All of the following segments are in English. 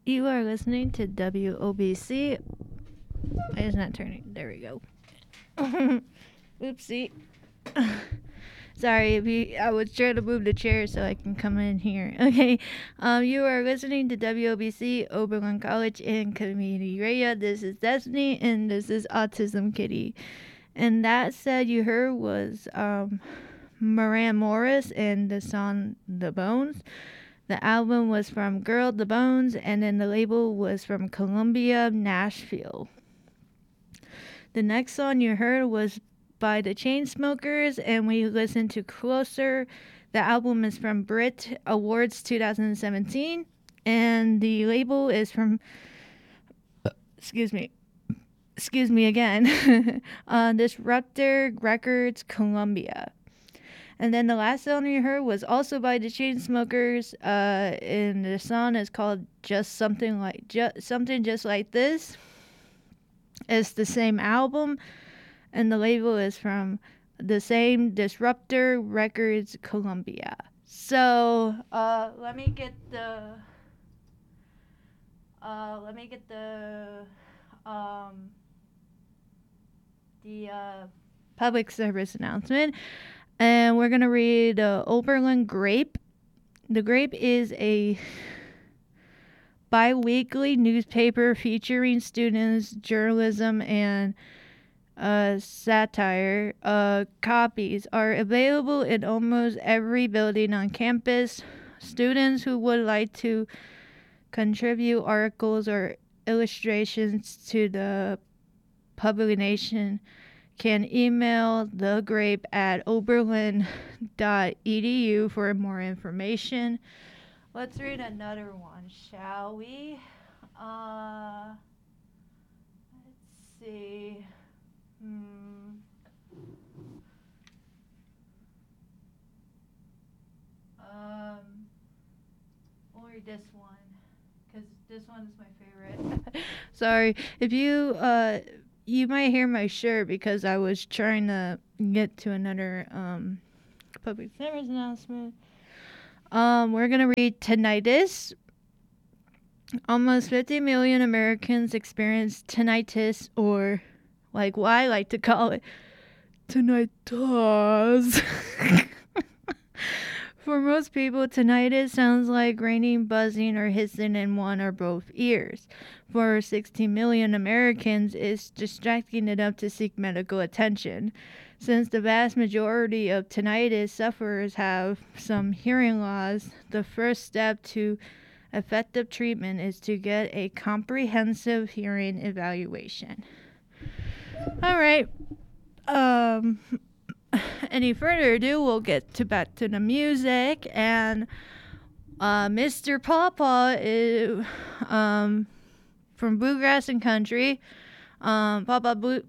You are listening to WOBC. It's not turning. There we go. Oopsie. Sorry, I was trying to move the chair so I can come in here. Okay. You are listening to WOBC, Oberlin College and Community Radio. This is Destiny, and this is Autism Kitty. And that said, you heard was Moran Morris and the song The Bones. The album was from Girl The Bones, and then the label was from Columbia, Nashville. The next song you heard was by the Chainsmokers, and we listened to Closer. The album is from Brit Awards 2017, and the label is from, excuse me again, Disruptor Records, Columbia. And then the last song you heard was also by the Chainsmokers, and the song is called Something Just Like This. It's the same album, and the label is from the same Disruptor Records, Columbia. So let me get the public service announcement. And we're going to read Oberlin Grape. The Grape is a bi-weekly newspaper featuring students, journalism, and satire. Copies are available in almost every building on campus. Students who would like to contribute articles or illustrations to the publication can email thegrape@oberlin.edu for more information. Let's read another one, shall we? Let's see. We'll read this one, because this one is my favorite. Sorry, if you might hear my shirt because I was trying to get to another public service announcement. We're going to read tinnitus. Almost 50 million Americans experience tinnitus, or like what I like to call it, tinnitus. For most people, tinnitus sounds like raining, buzzing, or hissing in one or both ears. For 16 million Americans, it's distracting enough to seek medical attention. Since the vast majority of tinnitus sufferers have some hearing loss, the first step to effective treatment is to get a comprehensive hearing evaluation. All right. Any further ado, we'll get back to the music. And Mr. Pawpaw is from Bluegrass and Country. Pawpaw's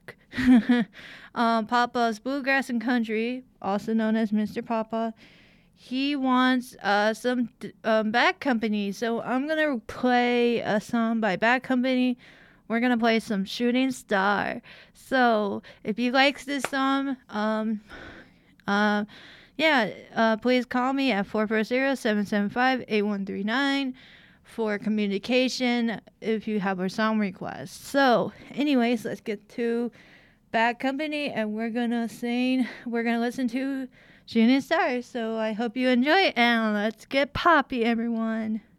Bluegrass and Country, also known as Mr. Pawpaw. He wants some Bad Company, so I'm gonna play a song by Bad Company. We're gonna play some Shooting Star. So if you like this song, please call me at 440-775-8139 for communication if you have a song request. So anyways, let's get to Bad Company, and we're gonna listen to Shooting Stars. So I hope you enjoy it, and let's get poppy, everyone.